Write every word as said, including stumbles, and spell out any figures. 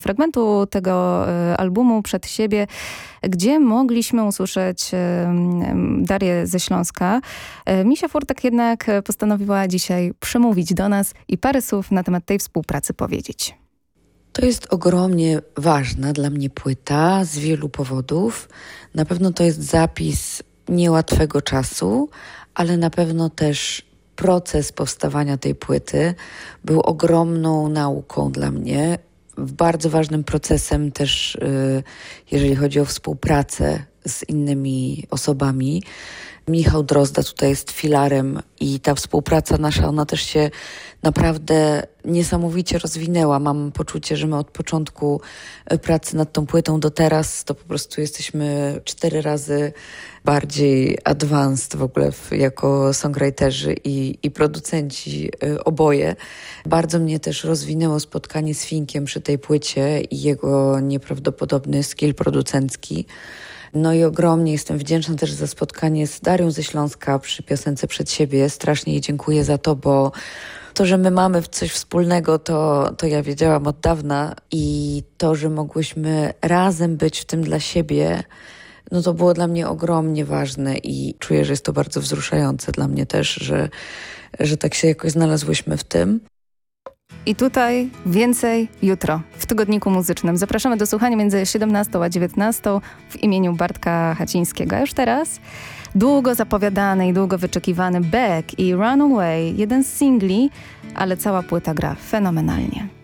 fragmentu tego y, albumu przed siebie, gdzie mogliśmy usłyszeć y, y, Darię ze Śląska. Y, Misia Furtak jednak postanowiła dzisiaj przemówić do nas i parę słów na temat tej współpracy powiedzieć. To jest ogromnie ważna dla mnie płyta z wielu powodów. Na pewno to jest zapis niełatwego czasu, ale na pewno też proces powstawania tej płyty był ogromną nauką dla mnie. Bardzo ważnym procesem też, jeżeli chodzi o współpracę z innymi osobami. Michał Drozda tutaj jest filarem i ta współpraca nasza, ona też się naprawdę niesamowicie rozwinęła. Mam poczucie, że my od początku pracy nad tą płytą do teraz to po prostu jesteśmy cztery razy bardziej advanced w ogóle w, jako songwriterzy i, i producenci y, oboje. Bardzo mnie też rozwinęło spotkanie z Finkiem przy tej płycie i jego nieprawdopodobny skill producencki. No i ogromnie jestem wdzięczna też za spotkanie z Darią ze Śląska przy piosence Przed siebie. Strasznie jej dziękuję za to, bo to, że my mamy coś wspólnego, to, to ja wiedziałam od dawna i to, że mogłyśmy razem być w tym dla siebie, no to było dla mnie ogromnie ważne i czuję, że jest to bardzo wzruszające dla mnie też, że, że tak się jakoś znalazłyśmy w tym. I tutaj więcej jutro w Tygodniku Muzycznym. Zapraszamy do słuchania między siedemnastą a dziewiętnastą w imieniu Bartka Hacińskiego. A już teraz długo zapowiadany i długo wyczekiwany Beck i Runaway, jeden z singli, ale cała płyta gra fenomenalnie.